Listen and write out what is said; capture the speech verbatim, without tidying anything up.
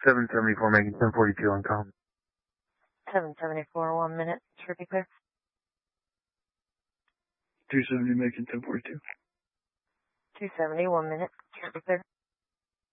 seven seventy-four making ten forty-two on com. seven seventy-four, one minute. Should be clear. two seventy making ten forty-two. two seventy, one minute. Should be clear.